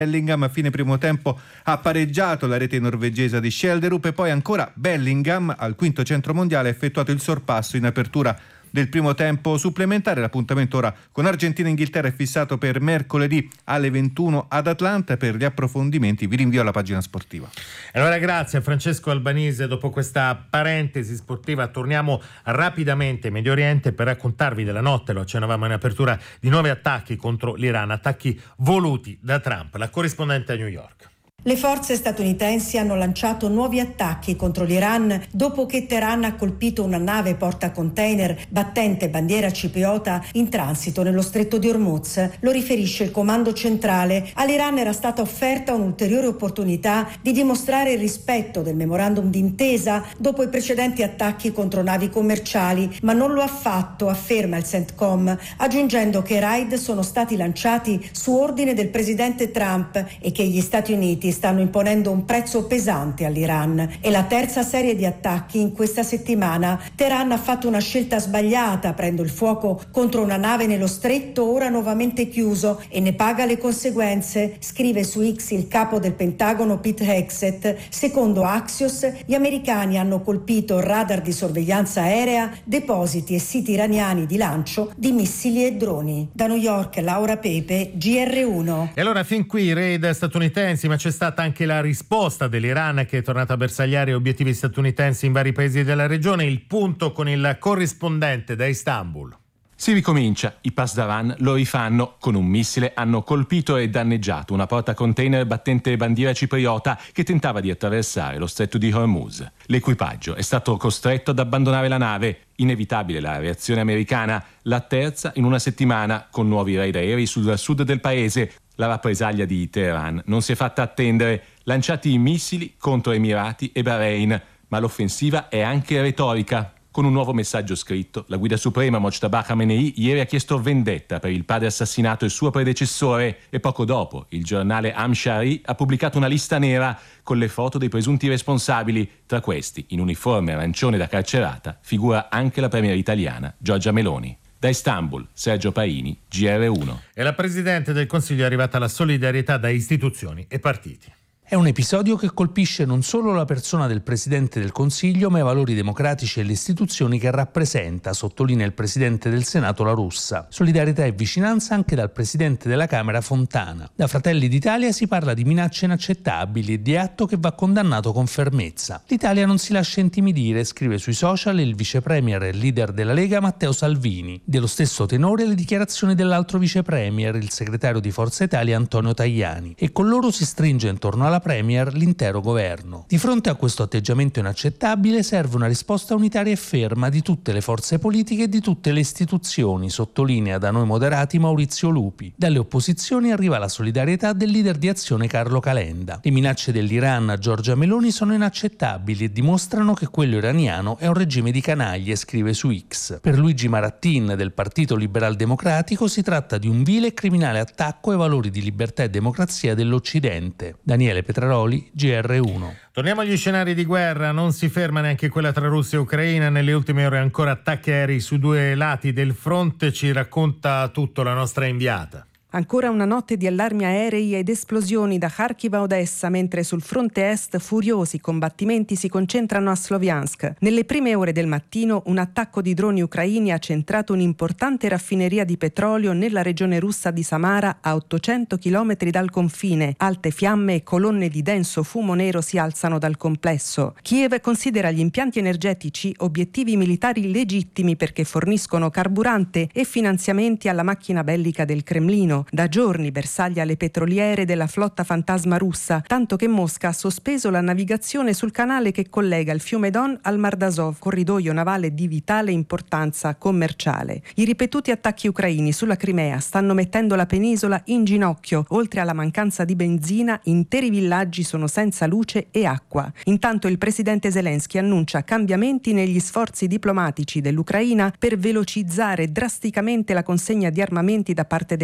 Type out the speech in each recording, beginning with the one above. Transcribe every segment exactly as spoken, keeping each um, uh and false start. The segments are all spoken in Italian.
Bellingham a fine primo tempo ha pareggiato la rete norvegese di Schjelderup e poi ancora Bellingham al quinto centro mondiale ha effettuato il sorpasso in apertura del primo tempo supplementare. L'appuntamento ora con Argentina e Inghilterra è fissato per mercoledì alle ventuno ad Atlanta. Per gli approfondimenti vi rinvio alla pagina sportiva. Allora grazie a Francesco Albanese. Dopo questa parentesi sportiva torniamo rapidamente in Medio Oriente per raccontarvi della notte, lo accennavamo in apertura, di nuovi attacchi contro l'Iran, attacchi voluti da Trump. La corrispondente a New York. Le forze statunitensi hanno lanciato nuovi attacchi contro l'Iran dopo che Teheran ha colpito una nave portacontainer battente bandiera cipriota in transito nello stretto di Hormuz. Lo riferisce il comando centrale. All'Iran era stata offerta un'ulteriore opportunità di dimostrare il rispetto del memorandum d'intesa dopo i precedenti attacchi contro navi commerciali, ma non lo ha fatto, afferma il CENTCOM, aggiungendo che i raid sono stati lanciati su ordine del presidente Trump e che gli Stati Uniti stanno imponendo un prezzo pesante all'Iran. È la terza serie di attacchi in questa settimana. Teheran ha fatto una scelta sbagliata aprendo il fuoco contro una nave nello stretto ora nuovamente chiuso e ne paga le conseguenze, scrive su X il capo del Pentagono Pete Hegseth. Secondo Axios, gli americani hanno colpito radar di sorveglianza aerea, depositi e siti iraniani di lancio di missili e droni. Da New York, Laura Pepe, G R uno. E allora fin qui i raid statunitensi, ma c'è stata anche la risposta dell'Iran che è tornata a bersagliare obiettivi statunitensi in vari paesi della regione. Il punto con il corrispondente da Istanbul. Si ricomincia, i Pasdaran lo rifanno, con un missile hanno colpito e danneggiato una portacontainer battente bandiera cipriota che tentava di attraversare lo stretto di Hormuz. L'equipaggio è stato costretto ad abbandonare la nave. Inevitabile la reazione americana, la terza in una settimana, con nuovi raid aerei sul sud del paese. La rappresaglia di Teheran non si è fatta attendere, lanciati missili contro Emirati e Bahrain, ma l'offensiva è anche retorica. Con un nuovo messaggio scritto, la guida suprema Mojtaba Khamenei ieri ha chiesto vendetta per il padre assassinato e il suo predecessore e poco dopo il giornale Amshari ha pubblicato una lista nera con le foto dei presunti responsabili. Tra questi, in uniforme arancione da carcerata, figura anche la premier italiana Giorgia Meloni. Da Istanbul, Sergio Paini, G R uno. E la Presidente del Consiglio è arrivata alla solidarietà da istituzioni e partiti. È un episodio che colpisce non solo la persona del Presidente del Consiglio, ma i valori democratici e le istituzioni che rappresenta, sottolinea il Presidente del Senato La Russa. Solidarietà e vicinanza anche dal Presidente della Camera Fontana. Da Fratelli d'Italia si parla di minacce inaccettabili e di atto che va condannato con fermezza. L'Italia non si lascia intimidire, scrive sui social il vicepremier e leader della Lega Matteo Salvini. Dello stesso tenore le dichiarazioni dell'altro vicepremier, il segretario di Forza Italia Antonio Tajani. E con loro si stringe intorno alla Premier l'intero governo. Di fronte a questo atteggiamento inaccettabile serve una risposta unitaria e ferma di tutte le forze politiche e di tutte le istituzioni, sottolinea da noi moderati Maurizio Lupi. Dalle opposizioni arriva la solidarietà del leader di Azione Carlo Calenda. Le minacce dell'Iran a Giorgia Meloni sono inaccettabili e dimostrano che quello iraniano è un regime di canaglie, scrive su X. Per Luigi Marattin del Partito Liberal Democratico si tratta di un vile e criminale attacco ai valori di libertà e democrazia dell'Occidente. Daniele Petraroli, G R uno. Torniamo agli scenari di guerra, non si ferma neanche quella tra Russia e Ucraina, nelle ultime ore ancora attacchi aerei su due lati del fronte, ci racconta tutto la nostra inviata. Ancora una notte di allarmi aerei ed esplosioni da Kharkiv a Odessa, mentre sul fronte est furiosi combattimenti si concentrano a Sloviansk. Nelle prime ore del mattino un attacco di droni ucraini ha centrato un'importante raffineria di petrolio nella regione russa di Samara, a ottocento chilometri dal confine. Alte fiamme e colonne di denso fumo nero si alzano dal complesso. Kiev considera gli impianti energetici obiettivi militari legittimi perché forniscono carburante e finanziamenti alla macchina bellica del Cremlino. Da giorni bersaglia le petroliere della flotta fantasma russa, tanto che Mosca ha sospeso la navigazione sul canale che collega il fiume Don al Mar d'Azov, corridoio navale di vitale importanza commerciale. I ripetuti attacchi ucraini sulla Crimea stanno mettendo la penisola in ginocchio. Oltre alla mancanza di benzina, interi villaggi sono senza luce e acqua. Intanto il presidente Zelensky annuncia cambiamenti negli sforzi diplomatici dell'Ucraina per velocizzare drasticamente la consegna di armamenti da parte degli alleati.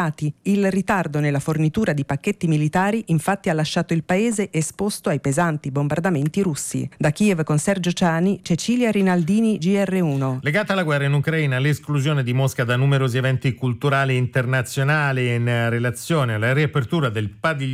alleati. Il ritardo nella fornitura di pacchetti militari infatti ha lasciato il paese esposto ai pesanti bombardamenti russi. Da Kiev con Sergio Ciani, Cecilia Rinaldini, G R uno. Legata alla guerra in Ucraina, l'esclusione di Mosca da numerosi eventi culturali internazionali in relazione alla riapertura del padiglione